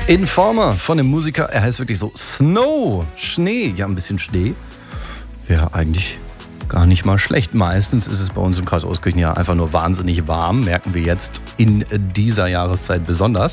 Informer von dem Musiker, er heißt wirklich so Snow, Schnee, ja ein bisschen Schnee wäre eigentlich gar nicht mal schlecht. Meistens ist es bei uns im Kreis Euskirchen ja einfach nur wahnsinnig warm, merken wir jetzt in dieser Jahreszeit besonders.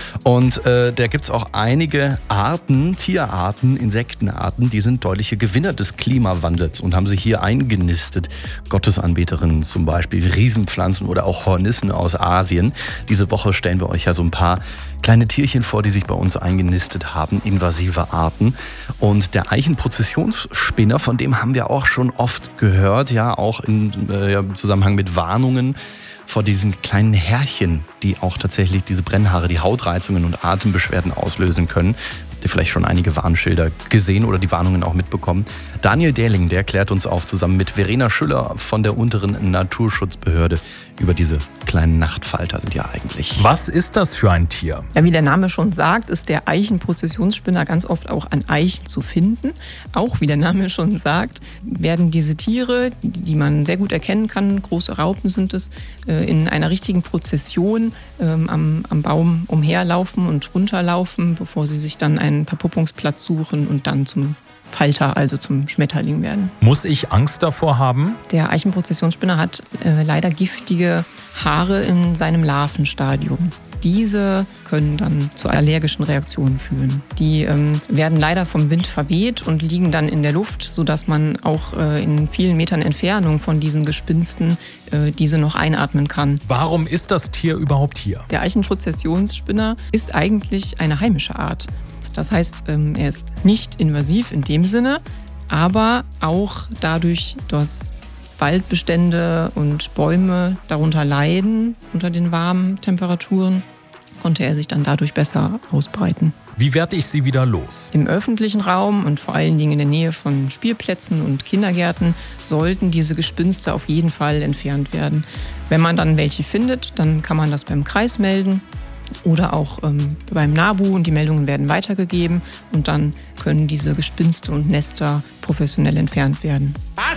Und da gibt es auch einige Arten, Tierarten, Insektenarten, die sind deutliche Gewinner des Klimawandels und haben sich hier eingenistet. Gottesanbeterinnen zum Beispiel, Riesenpflanzen oder auch Hornissen aus Asien. Diese Woche stellen wir euch ja so ein paar kleine Tierchen vor, die sich bei uns eingenistet haben, invasive Arten. Und der Eichenprozessionsspinner, von dem haben wir auch schon oft gehört, ja, auch im Zusammenhang mit Warnungen vor diesen kleinen Härchen, die auch tatsächlich diese Brennhaare, die Hautreizungen und Atembeschwerden auslösen können. Habt ihr vielleicht schon einige Warnschilder gesehen oder die Warnungen auch mitbekommen? Daniel Dähling, der klärt uns auf, zusammen mit Verena Schüller von der unteren Naturschutzbehörde über diese kleinen Nachtfalter sind ja eigentlich. Was ist das für ein Tier? Ja, wie der Name schon sagt, ist der Eichenprozessionsspinner ganz oft auch an Eichen zu finden. Auch wie der Name schon sagt, werden diese Tiere, die man sehr gut erkennen kann, große Raupen sind es, in einer richtigen Prozession am Baum umherlaufen und runterlaufen, bevor sie sich dann einen Verpuppungsplatz suchen und dann zum Falter, also zum Schmetterling werden. Muss ich Angst davor haben? Der Eichenprozessionsspinner hat leider giftige Haare in seinem Larvenstadium. Diese können dann zu allergischen Reaktionen führen. Die werden leider vom Wind verweht und liegen dann in der Luft, sodass man auch in vielen Metern Entfernung von diesen Gespinsten diese noch einatmen kann. Warum ist das Tier überhaupt hier? Der Eichenprozessionsspinner ist eigentlich eine heimische Art. Das heißt, er ist nicht invasiv in dem Sinne, aber auch dadurch, dass Waldbestände und Bäume darunter leiden unter den warmen Temperaturen, konnte er sich dann dadurch besser ausbreiten. Wie werde ich sie wieder los? Im öffentlichen Raum und vor allen Dingen in der Nähe von Spielplätzen und Kindergärten sollten diese Gespinste auf jeden Fall entfernt werden. Wenn man dann welche findet, dann kann man das beim Kreis melden oder auch beim NABU und die Meldungen werden weitergegeben und dann können diese Gespinste und Nester professionell entfernt werden. Was?